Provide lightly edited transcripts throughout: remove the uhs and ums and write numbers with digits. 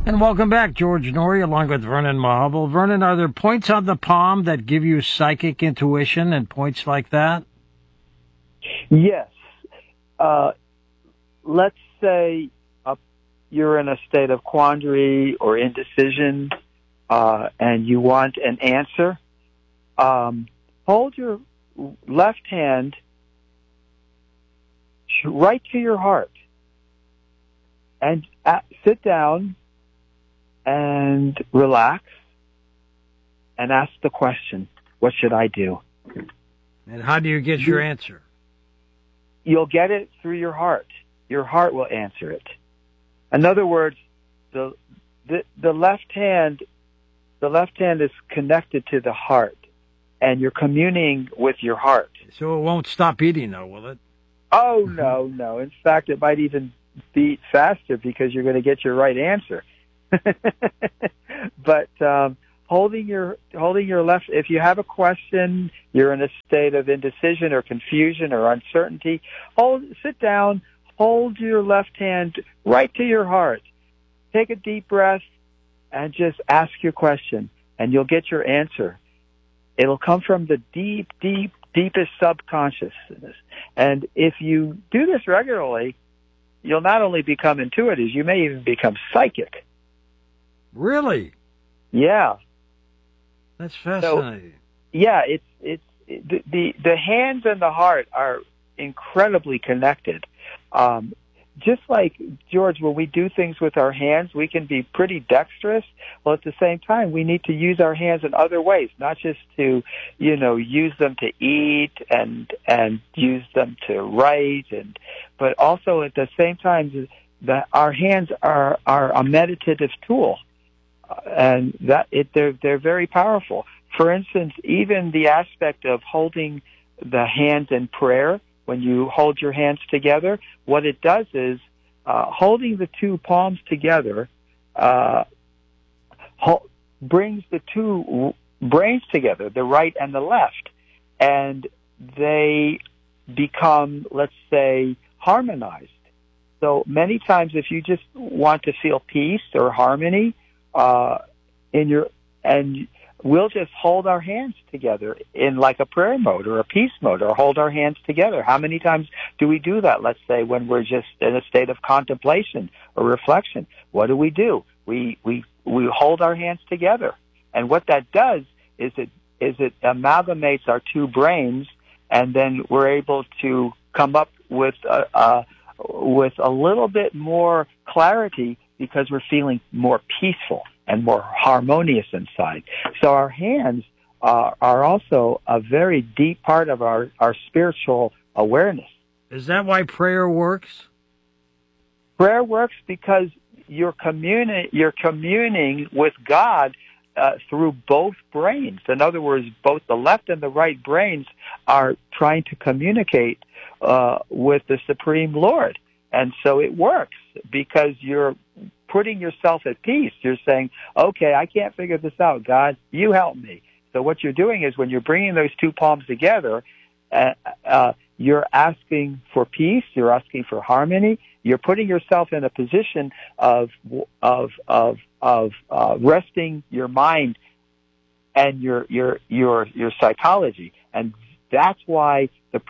And welcome back, George Norrie, along with Vernon Mahubble. Vernon, are there points on the palm that give you psychic intuition and points like that? Yes. Let's say you're in a state of quandary or indecision, and you want an answer. Hold your left hand right to your heart and sit down and relax and ask the question, what should I do? And how do you get your answer? You'll get it through your heart. Your heart will answer it. In other words, the left hand is connected to the heart, and you're communing with your heart. So it won't stop beating, though, will it? Oh, no. In fact, it might even beat faster because you're going to get your right answer. But holding your left, if you have a question, you're in a state of indecision or confusion or uncertainty, sit down, hold your left hand right to your heart. Take a deep breath and just ask your question, and you'll get your answer. It'll come from the deepest subconsciousness. And if you do this regularly, you'll not only become intuitive, you may even become psychic. Really? Yeah. That's fascinating. So, yeah, it's the hands and the heart are incredibly connected. Just like, George, when we do things with our hands, we can be pretty dexterous. Well, at the same time, we need to use our hands in other ways, not just to, use them to eat and use them to write, but also at the same time that our hands are a meditative tool, and they're very powerful. For instance, even the aspect of holding the hands in prayer. When you hold your hands together, what it does is holding the two palms together brings the two brains together, the right and the left, and they become, let's say, harmonized. So many times, if you just want to feel peace or harmony we'll just hold our hands together in like a prayer mode or a peace mode, or hold our hands together. How many times do we do that? Let's say when we're just in a state of contemplation or reflection. What do? We hold our hands together. And what that does is it amalgamates our two brains, and then we're able to come up with a little bit more clarity because we're feeling more peaceful and more harmonious inside. So our hands are also a very deep part of our spiritual awareness. Is that why prayer works? Prayer works because you're communing with God through both brains. In other words, both the left and the right brains are trying to communicate with the Supreme Lord. And so it works because you're putting yourself at peace. You're saying, okay, I can't figure this out. God, you help me. So what you're doing is when you're bringing those two palms together, you're asking for peace. You're asking for harmony. You're putting yourself in a position of resting your mind and your psychology. And that's why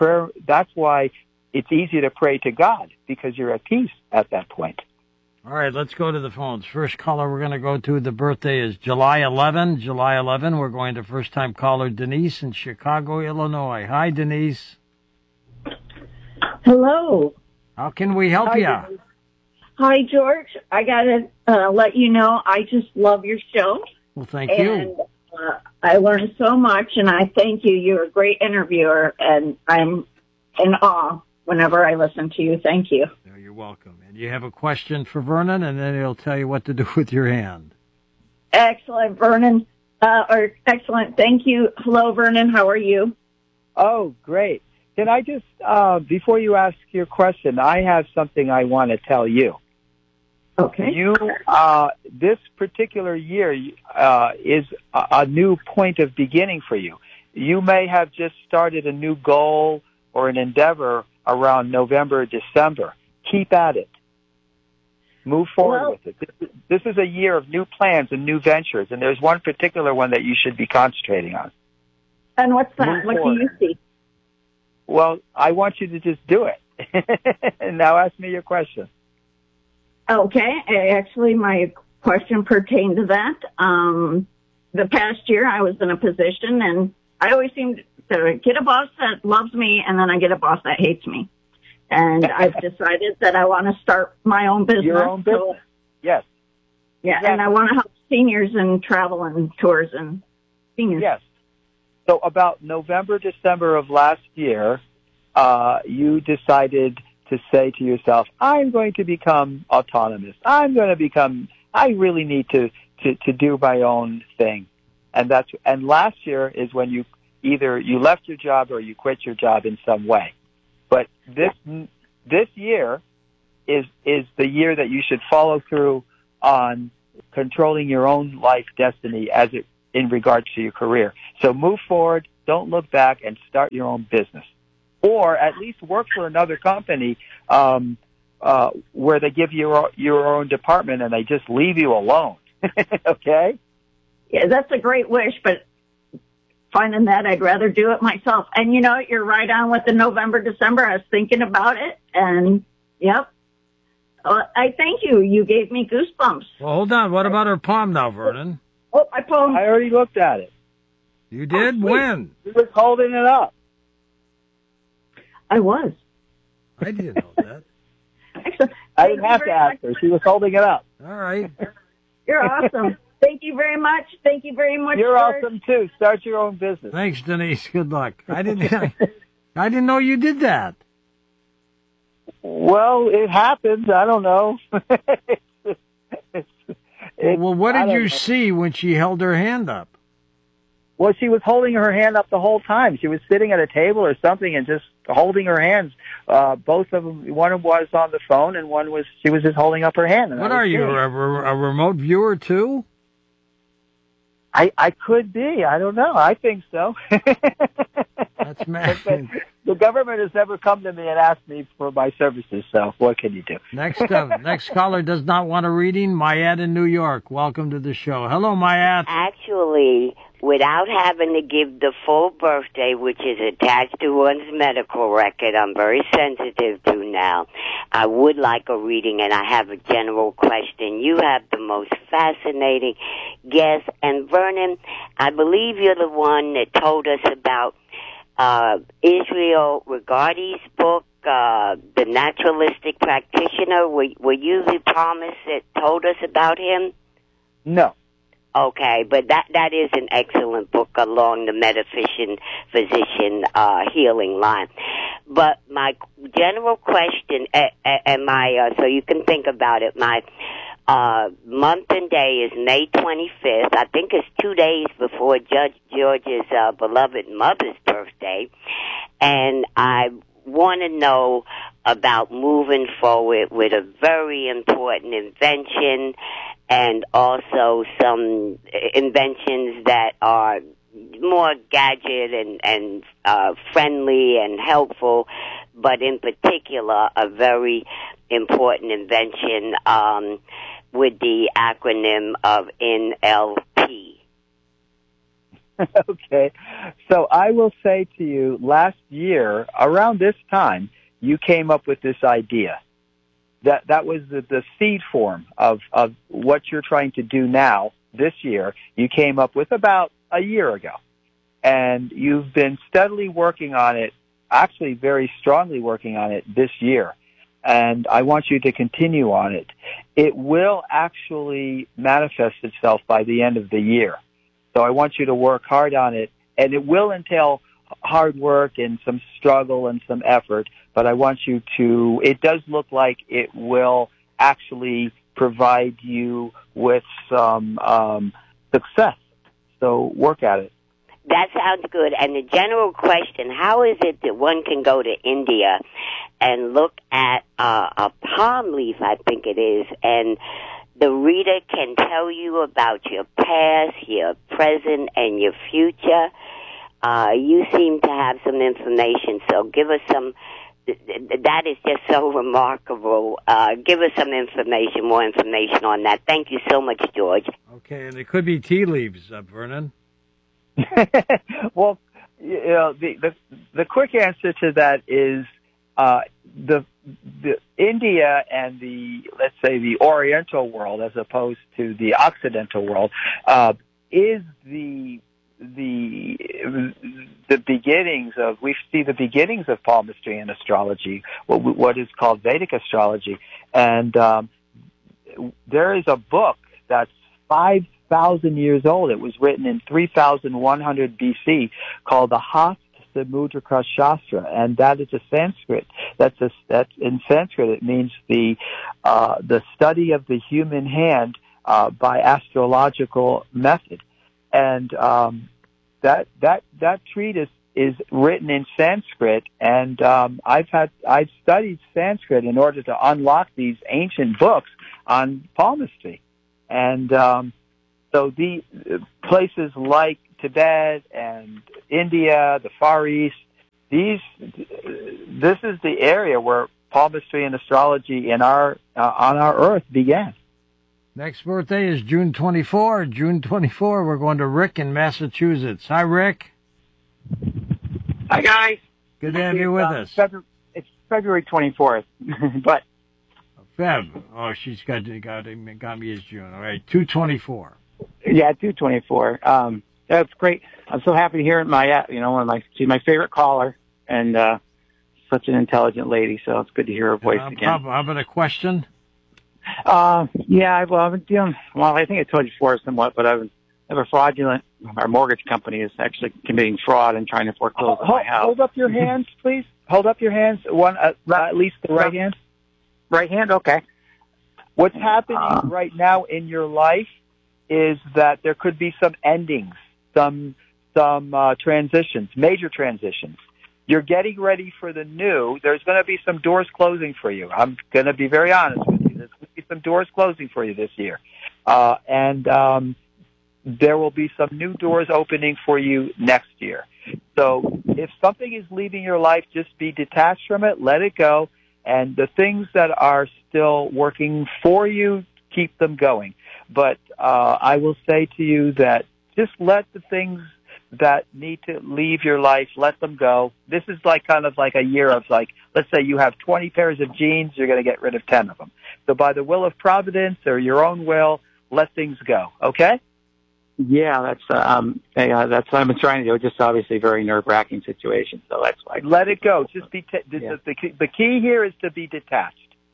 it's easy to pray to God, because you're at peace at that point. All right, let's go to the phones. First caller we're going to go to, the birthday is July 11. July 11, we're going to first-time caller Denise in Chicago, Illinois. Hi, Denise. Hello. How can we help you? Hi, George. I got to let you know I just love your show. Well, thank you. I learned so much, and I thank you. You're a great interviewer, and I'm in awe whenever I listen to you. Thank you. You're welcome. And you have a question for Vernon, and then he'll tell you what to do with your hand. Excellent, Vernon. Excellent. Thank you. Hello, Vernon. How are you? Oh, great. Can I just, before you ask your question, I have something I want to tell you. Okay. This particular year is a new point of beginning for you. You may have just started a new goal or an endeavor around November, December. Keep at it. Move forward Well- with it. This is a year of new plans and new ventures, and there's one particular one that you should be concentrating on. And what's that? Move What do forward. you see? Well, I want you to just do it. And now ask me your question. Okay. Actually, my question pertained to that. The past year, I was in a position, and I always seem to get a boss that loves me, and then I get a boss that hates me. And I've decided that I want to start my own business. Your own business. So, Yes. yeah, Exactly. and I want to help seniors in travel and tours and seniors. Yes. So about November, December of last year, you decided to say to yourself, I'm going to become autonomous. I really need to do my own thing. And last year is when you either you left your job or you quit your job in some way. But this year is the year that you should follow through on controlling your own life destiny in regards to your career. So move forward, don't look back, and start your own business. Or at least work for another company where they give you your own department and they just leave you alone. Okay? Yeah, that's a great wish, but finding that I'd rather do it myself. And you know, you're right on with the November, December. I was thinking about it, and yep. I thank you. You gave me goosebumps. Well, hold on. What about her palm now, Vernon? Oh, my palm. I already looked at it. You did? Oh, sweet. When? She was holding it up. I was. I didn't know that. Excellent. I Thank didn't you have to very ask her. She was holding it up. All right. You're awesome. Thank you very much. Thank you very much. You're George. awesome, too. Start your own business. Thanks, Denise. Good luck. I didn't know you did that. Well, it happens. I don't know. Well, what I did don't you know. see when she held her hand up? Well, she was holding her hand up the whole time. She was sitting at a table or something and just holding her hands. Both of them, one was on the phone and she was just holding up her hand. And What I was are you, seeing it. a remote viewer too? I could be. I don't know. I think so. That's mad. But the government has never come to me and asked me for my services, so what can you do? Next caller does not want a reading. Mayat in New York. Welcome to the show. Hello, Mayat. Actually, without having to give the full birthday, which is attached to one's medical record, I'm very sensitive to now. I would like a reading, and I have a general question. You have the most fascinating guest, and Vernon, I believe you're the one that told us about Israel Regardie's book, The Naturalistic Practitioner. Were you the palmist that told us about him? No. Okay, but that is an excellent book along the physician healing line. But my general question, and so you can think about it, my month and day is May 25th. I think it's 2 days before Judge George's beloved mother's birthday. And I want to know about moving forward with a very important invention and also some inventions that are more gadget and friendly and helpful, but in particular a very important invention with the acronym of NLP. Okay. So I will say to you, last year, around this time, you came up with this idea. That was the seed form of what you're trying to do now, this year, you came up with about a year ago. And you've been steadily working on it, actually very strongly working on it this year. And I want you to continue on it. It will actually manifest itself by the end of the year. So I want you to work hard on it, and it will entail hard work and some struggle and some effort, but I want you to, it does look like it will actually provide you with some success. So work at it. That sounds good. And the general question, how is it that one can go to India and look at a palm leaf, I think it is, and the reader can tell you about your past, your present, and your future? You seem to have some information, so give us some that is just so remarkable. Give us some information, more information on that. Thank you so much, George. Okay, and it could be tea leaves, Vernon. Well, the quick answer to that is the India and let's say the Oriental world, as opposed to the Occidental world, is the beginnings of, we see the beginnings of palmistry and astrology, what is called Vedic astrology. And there is a book that's 5,000 years old. It was written in 3,100 BC called the Hast Samudraka Shastra, and that is a Sanskrit. That's in Sanskrit. It means the study of the human hand by astrological method. And that treatise is written in Sanskrit, and I've studied Sanskrit in order to unlock these ancient books on palmistry. And so the places like Tibet and India, the Far East, this is the area where palmistry and astrology on our Earth began. Next birthday is June 24. June 24, we're going to Rick in Massachusetts. Hi, Rick. Hi, guys. Good to have you with us. It's February 24th, but... Feb. Oh, she's got me as June. All right, 2/24. Yeah, 2/24. That's great. I'm so happy to hear it. She's my favorite caller, and such an intelligent lady, so it's good to hear her voice again. How about a question? Yeah, well, I've been dealing, I think I told you before somewhat, but I have a fraudulent, our mortgage company is actually committing fraud and trying to foreclose on my house. Hold up your hands, please. Hold up your hands, at least the right hand. Right hand, okay. What's happening right now in your life is that there could be some endings, some transitions, major transitions. You're getting ready for the new. There's going to be some doors closing for you. I'm going to be very honest with you. There's going to be some doors closing for you this year. And there will be some new doors opening for you next year. So if something is leaving your life, just be detached from it, let it go. And the things that are still working for you, keep them going. But I will say to you that just let the things that need to leave your life, let them go. This is kind of like a year of let's say you have 20 pairs of jeans, you're going to get rid of 10 of them. So by the will of Providence or your own will, let things go. Okay? Yeah, that's what I've been trying to do. It's just obviously a very nerve-wracking situation, so that's why. Let it go. Just be. The key here is to be detached.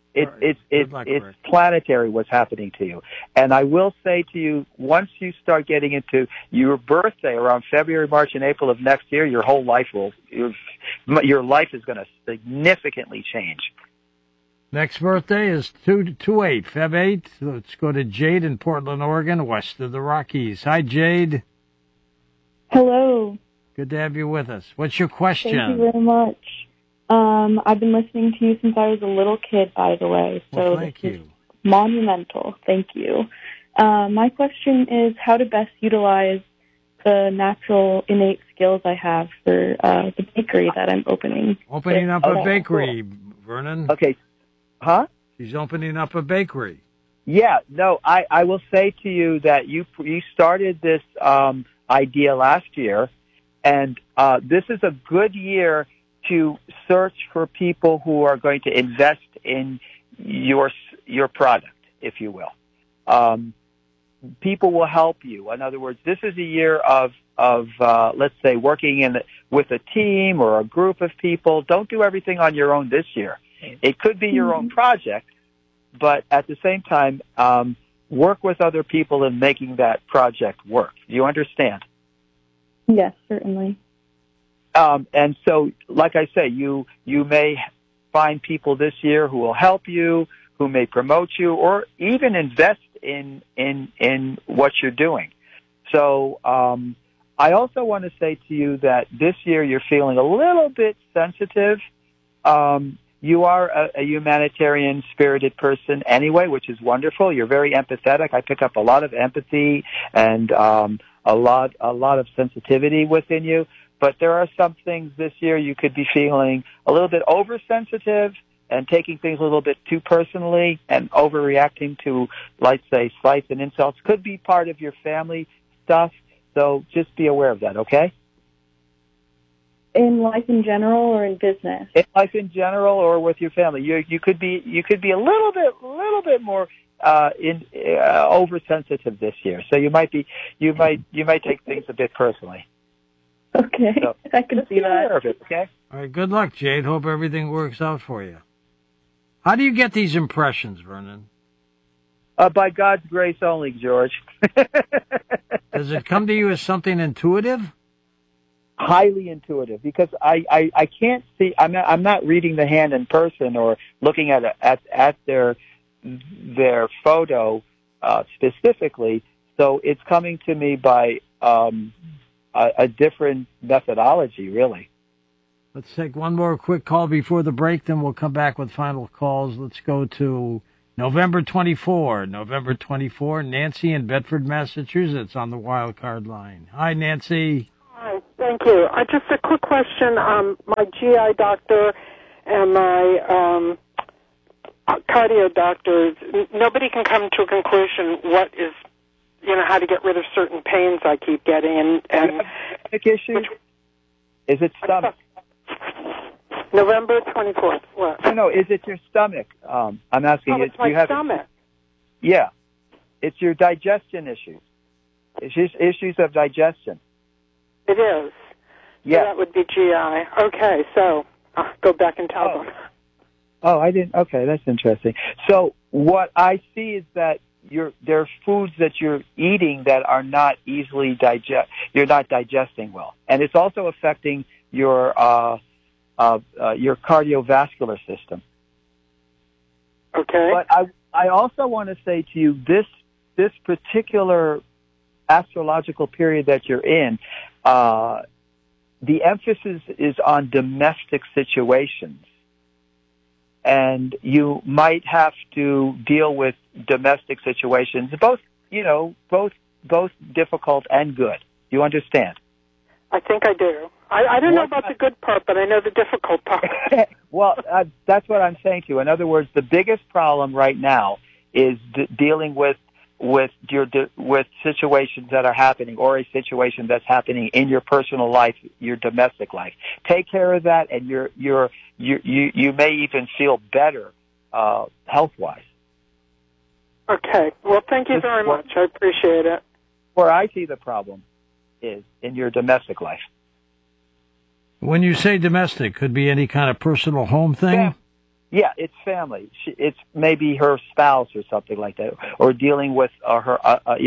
It's planetary what's happening to you. And I will say to you, once you start getting into your birthday around February, March, and April of next year, your whole life your life is going to significantly change. Next birthday is 2/8, Feb 8. Let's go to Jade in Portland, Oregon, west of the Rockies. Hi, Jade. Hello. Good to have you with us. What's your question? Thank you very much. I've been listening to you since I was a little kid, by the way. So thank you. Monumental. Thank you. My question is how to best utilize the natural innate skills I have for the bakery that I'm opening. Opening up a bakery, Vernon. Okay. Huh? She's opening up a bakery. Yeah, no, I will say to you that you started this idea last year, and this is a good year to search for people who are going to invest in your product, if you will. People will help you. In other words, this is a year of let's say working with a team or a group of people. Don't do everything on your own this year. It could be your own project, but at the same time, work with other people in making that project work. Do you understand? Yes, certainly. And so, like I say, you may find people this year who will help you, who may promote you, or even invest in what you're doing. So, I also want to say to you that this year you're feeling a little bit sensitive. You are a humanitarian, spirited person anyway, which is wonderful. You're very empathetic. I pick up a lot of empathy and a lot of sensitivity within you. But there are some things this year you could be feeling a little bit oversensitive and taking things a little bit too personally and overreacting to, let's say, slights and insults could be part of your family stuff. So just be aware of that, okay? In life in general or in business? In life in general or with your family. You could be a little bit more oversensitive this year. So you might take things a bit personally. Okay, so, I can see that. Of it, okay? All right, good luck, Jade. Hope everything works out for you. How do you get these impressions, Vernon? By God's grace only, George. Does it come to you as something intuitive? Highly intuitive, because I can't see. I'm not reading the hand in person or looking at their photo specifically. So it's coming to me by a different methodology, really. Let's take one more quick call before the break, then we'll come back with final calls. Let's go to November 24. November 24, Nancy in Bedford, Massachusetts on the wild card line. Hi, Nancy. Hi, thank you. Just a quick question. My GI doctor and my cardio doctors, nobody can come to a conclusion what is, how to get rid of certain pains I keep getting. And stomach issues? Is it stomach? November 24th. What? No, is it your stomach? I'm asking. It's my stomach. Yeah. It's your digestion issues. It's just issues of digestion. It is. Yeah. So that would be GI. Okay, so I'll go back and tell them. Oh, I didn't. Okay, that's interesting. So what I see is that there are foods that you're eating that are not easily you're not digesting well. And it's also affecting your cardiovascular system. Okay. But I also want to say to you, this particular astrological period that you're in, the emphasis is on domestic situations. And you might have to deal with domestic situations, both difficult and good. You understand? I think I do. I don't know about the good part, but I know the difficult part. Well, that's what I'm saying to you. In other words, the biggest problem right now is dealing with situations that are happening, or a situation that's happening in your personal life, your domestic life. Take care of that, and you may even feel better health-wise. Okay. Well, thank you very much. I appreciate it. Where I see the problem is in your domestic life. When you say domestic, could be any kind of personal home thing? Yeah, it's family. It's maybe her spouse or something like that, or dealing with her,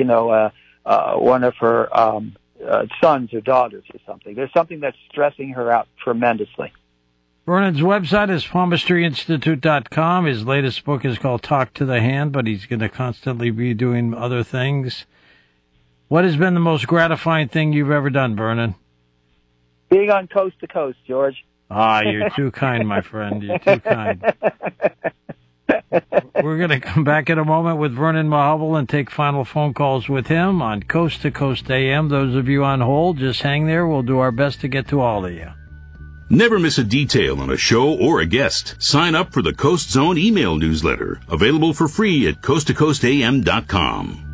one of her sons or daughters or something. There's something that's stressing her out tremendously. Vernon's website is palmistryinstitute.com. His latest book is called Talk to the Hand, but he's going to constantly be doing other things. What has been the most gratifying thing you've ever done, Vernon? Being on Coast to Coast, George. Ah, you're too kind, my friend. You're too kind. We're going to come back in a moment with Vernon Mahubble and take final phone calls with him on Coast to Coast AM. Those of you on hold, just hang there. We'll do our best to get to all of you. Never miss a detail on a show or a guest. Sign up for the Coast Zone email newsletter, available for free at coasttocoastam.com.